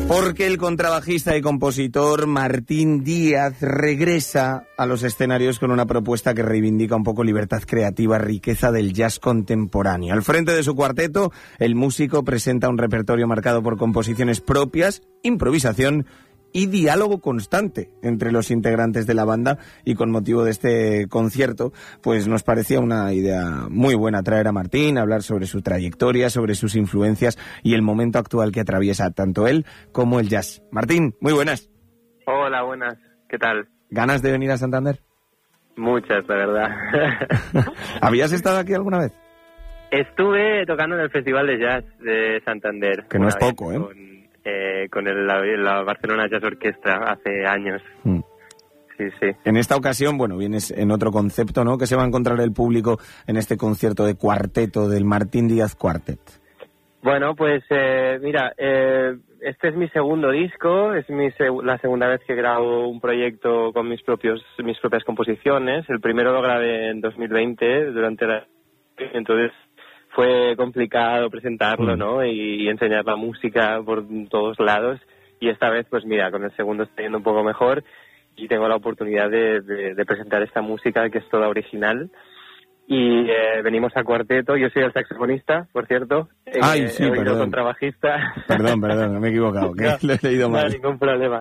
Porque el contrabajista y compositor Martín Díaz regresa a los escenarios con una propuesta que reivindica un poco libertad creativa, riqueza del jazz contemporáneo. Al frente de su cuarteto, el músico presenta un repertorio marcado por composiciones propias, improvisación y diálogo constante entre los integrantes de la banda, y con motivo de este concierto, pues nos parecía una idea muy buena traer a Martín, hablar sobre su trayectoria, sobre sus influencias y el momento actual que atraviesa tanto él como el jazz. Martín, muy buenas. Hola, buenas. ¿Qué tal? ¿Ganas de venir a Santander? Muchas, la verdad. ¿Habías estado aquí alguna vez? Estuve tocando en el Festival de Jazz de Santander. Que no es poco, ¿eh? Con la Barcelona Jazz Orquestra hace años. Sí, sí. En esta ocasión, bueno, vienes en otro concepto, ¿no?, que se va a encontrar el público en este concierto de cuarteto del Martín Díaz Quartet. Bueno, pues mira, este es mi segundo disco, es la segunda vez que grabo un proyecto con mis propias composiciones. El primero lo grabé en 2020, entonces fue complicado presentarlo, ¿no? Y enseñar la música por todos lados. Y esta vez, pues mira, con el segundo está yendo un poco mejor y tengo la oportunidad de presentar esta música que es toda original. Y venimos a cuarteto. Yo soy el saxofonista, por cierto. Ay, sí, perdón. Contrabajista. Perdón, me he equivocado, que no, lo he leído mal. No, ningún problema.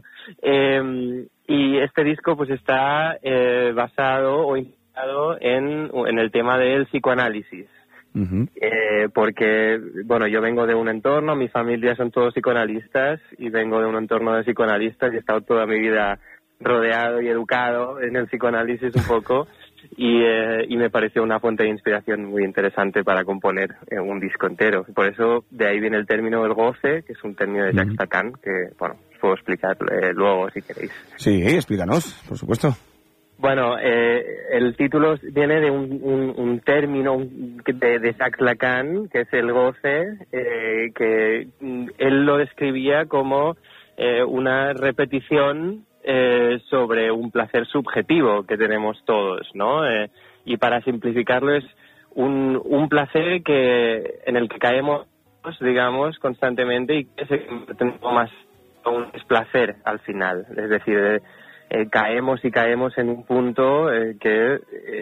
Y este disco pues está basado o inspirado en el tema del psicoanálisis. Uh-huh. Porque, bueno, yo vengo de un entorno, mi familia son todos psicoanalistas y vengo de un entorno de psicoanalistas y he estado toda mi vida rodeado y educado en el psicoanálisis un poco y me pareció una fuente de inspiración muy interesante para componer un disco entero. Por eso de ahí viene el término el goce, que es un término de Jacques Lacan, que, bueno, os puedo explicar luego si queréis. Sí, explícanos, por supuesto. Bueno, el título viene de un término de Jacques Lacan, que es el goce, que él lo describía como una repetición sobre un placer subjetivo que tenemos todos, ¿no? Y para simplificarlo es un placer en el que caemos, digamos, constantemente y que se convierte en algo más un desplacer al final, es decir, caemos en un punto que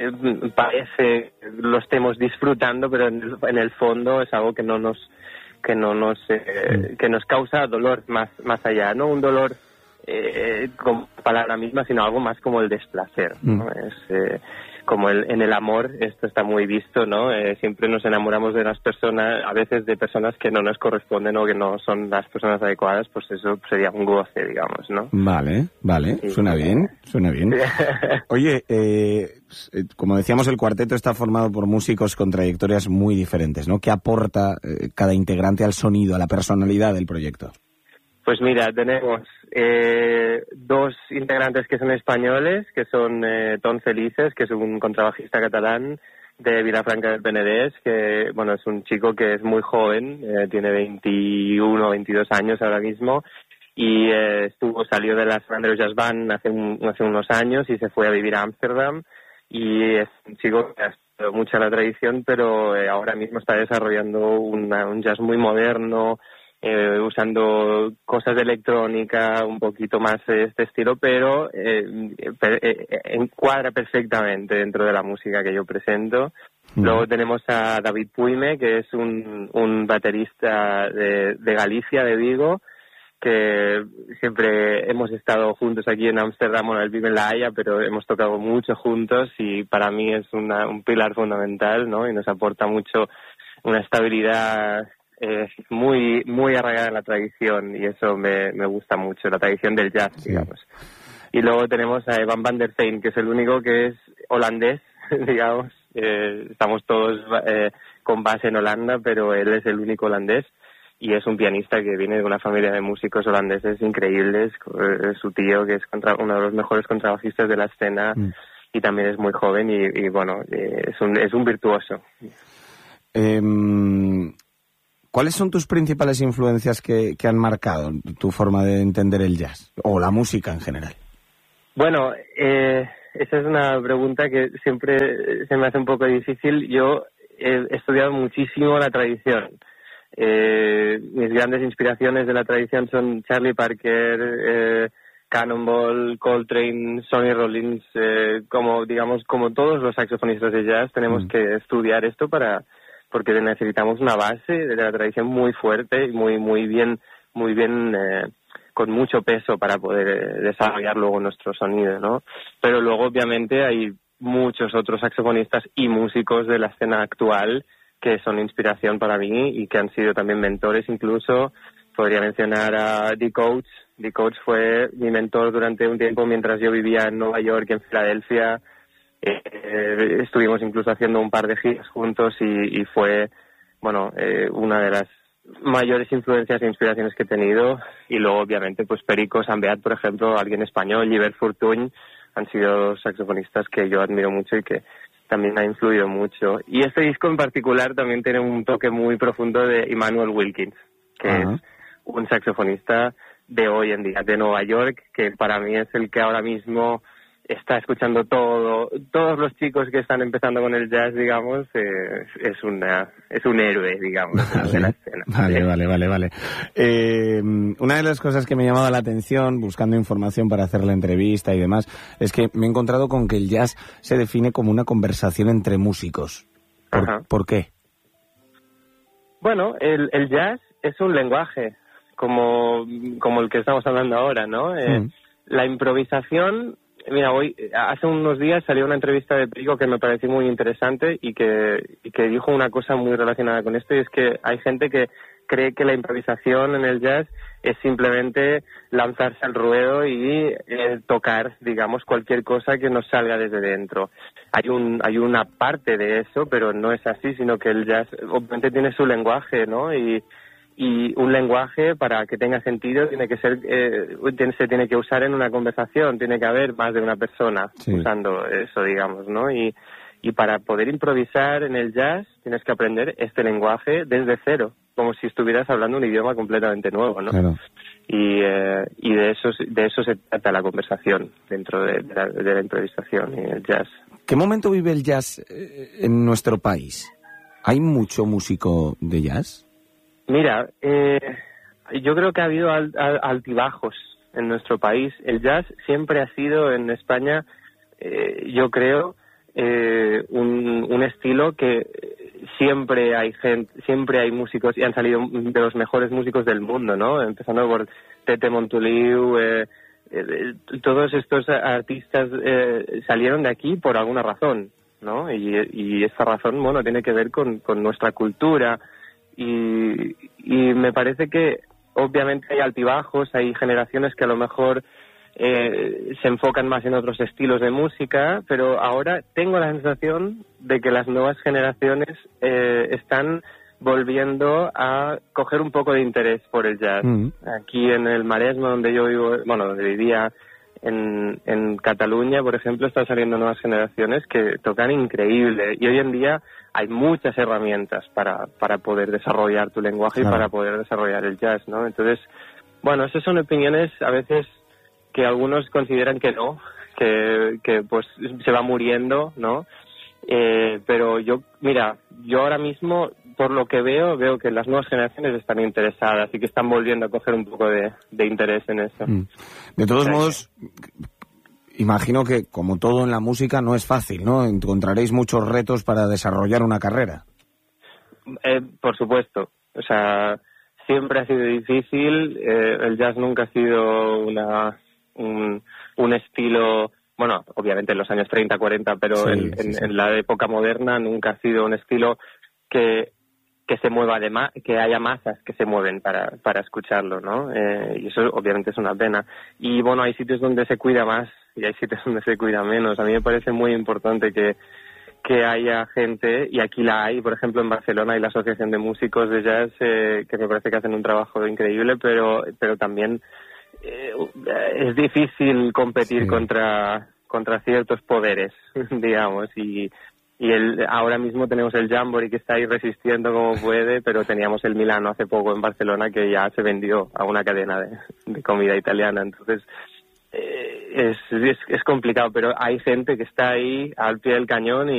parece lo estemos disfrutando, pero en el fondo es algo que nos causa dolor más allá, no un dolor como palabra misma, sino algo más como el desplacer, ¿no? Es como en el amor, esto está muy visto, ¿no? Siempre nos enamoramos de las personas, a veces de personas que no nos corresponden o que no son las personas adecuadas, pues eso sería un goce, digamos, ¿no? Vale, sí. Suena bien. Oye, como decíamos, el cuarteto está formado por músicos con trayectorias muy diferentes, ¿no? ¿Qué aporta cada integrante al sonido, a la personalidad del proyecto? Pues mira, tenemos dos integrantes que son españoles, que son Ton Felices, que es un contrabajista catalán de Vilafranca del Penedès, que bueno, es un chico que es muy joven, tiene 21 o 22 años ahora mismo, y salió de la San Andreu Jazz Band hace unos años y se fue a vivir a Ámsterdam, y es un chico que ha estudiado mucho la tradición, pero ahora mismo está desarrollando un jazz muy moderno, usando cosas de electrónica, un poquito más este estilo, pero encuadra perfectamente dentro de la música que yo presento. Luego tenemos a David Puime, que es un baterista de Galicia, de Vigo, que siempre hemos estado juntos aquí en Ámsterdam. Bueno, él vive en La Haya, pero hemos tocado mucho juntos y para mí es un pilar fundamental, ¿no? Y nos aporta mucho una estabilidad muy muy arraigada en la tradición, y eso me gusta mucho, la tradición del jazz, digamos. Y luego tenemos a Evan van der Veen, que es el único que es holandés, digamos. Estamos todos con base en Holanda, pero él es el único holandés, y es un pianista que viene de una familia de músicos holandeses increíbles. Su tío, que es uno de los mejores contrabajistas de la escena, y también es muy joven y bueno, es un virtuoso. ¿Cuáles son tus principales influencias que han marcado tu forma de entender el jazz o la música en general? Bueno, esa es una pregunta que siempre se me hace un poco difícil. Yo he estudiado muchísimo la tradición. Mis grandes inspiraciones de la tradición son Charlie Parker, Cannonball, Coltrane, Sonny Rollins, como todos los saxofonistas de jazz tenemos que estudiar esto porque necesitamos una base de la tradición muy fuerte y muy bien con mucho peso para poder desarrollar luego nuestro sonido, ¿no? Pero luego obviamente hay muchos otros saxofonistas y músicos de la escena actual que son inspiración para mí y que han sido también mentores incluso. Podría mencionar a Dee Coates. Dee Coates fue mi mentor durante un tiempo mientras yo vivía en Nueva York y en Filadelfia. Estuvimos incluso haciendo un par de giras juntos y fue, una de las mayores influencias e inspiraciones que he tenido. Y luego, obviamente, pues Perico Sambeat, por ejemplo, alguien español, Llibert Fortuny, han sido saxofonistas que yo admiro mucho y que también ha influido mucho. Y este disco en particular también tiene un toque muy profundo de Immanuel Wilkins, que es un saxofonista de hoy en día, de Nueva York, que para mí es el que ahora mismo está escuchando todos los chicos que están empezando con el jazz, digamos, es un héroe, digamos, de la escena. Vale. Una de las cosas que me llamaba la atención, buscando información para hacer la entrevista y demás, es que me he encontrado con que el jazz se define como una conversación entre músicos. ¿Por qué? Bueno, el jazz es un lenguaje, como el que estamos hablando ahora, ¿no? La improvisación. Mira, hace unos días salió una entrevista de Perico que me pareció muy interesante y que dijo una cosa muy relacionada con esto, y es que hay gente que cree que la improvisación en el jazz es simplemente lanzarse al ruedo y tocar, digamos, cualquier cosa que nos salga desde dentro. Hay una parte de eso, pero no es así, sino que el jazz obviamente tiene su lenguaje, ¿no? Y un lenguaje, para que tenga sentido, tiene que ser se tiene que usar en una conversación, tiene que haber más de una persona usando eso, digamos, ¿no? Y para poder improvisar en el jazz tienes que aprender este lenguaje desde cero, como si estuvieras hablando un idioma completamente nuevo, ¿no? Claro. Y de eso se trata la conversación dentro de la improvisación y el jazz. ¿Qué momento vive el jazz en nuestro país? ¿Hay mucho músico de jazz? Mira, yo creo que ha habido altibajos en nuestro país. El jazz siempre ha sido en España, yo creo, un estilo que siempre hay músicos, y han salido de los mejores músicos del mundo, ¿no? Empezando por Tete Montoliu, todos estos artistas salieron de aquí por alguna razón, ¿no? Y esta razón, tiene que ver con nuestra cultura. Y me parece que obviamente hay altibajos, hay generaciones que a lo mejor se enfocan más en otros estilos de música, pero ahora tengo la sensación de que las nuevas generaciones están volviendo a coger un poco de interés por el jazz. Aquí en el Maresme, donde yo vivo, donde vivía en Cataluña, por ejemplo, están saliendo nuevas generaciones que tocan increíble, y hoy en día hay muchas herramientas para poder desarrollar tu lenguaje y para poder desarrollar el jazz, ¿no? Entonces, esas son opiniones a veces que algunos consideran que no, que pues se va muriendo, ¿no? Pero yo ahora mismo, por lo que veo que las nuevas generaciones están interesadas y que están volviendo a coger un poco de interés en eso. De todos modos, imagino que, como todo en la música, no es fácil, ¿no? Encontraréis muchos retos para desarrollar una carrera. Por supuesto. O sea, siempre ha sido difícil. El jazz nunca ha sido un estilo... obviamente en los años 30, 40, pero en la época moderna nunca ha sido un estilo que se mueva, que haya masas que se mueven para escucharlo, ¿no? Y eso obviamente es una pena. Y hay sitios donde se cuida más y hay sitios donde se cuida menos. A mí me parece muy importante que haya gente, y aquí la hay, por ejemplo en Barcelona hay la Asociación de Músicos de Jazz, que me parece que hacen un trabajo increíble, pero también es difícil competir contra ciertos poderes, digamos, y ahora mismo tenemos el Jamboree que está ahí resistiendo como puede, pero teníamos el Milano hace poco en Barcelona que ya se vendió a una cadena de comida italiana. Entonces es complicado, pero hay gente que está ahí al pie del cañón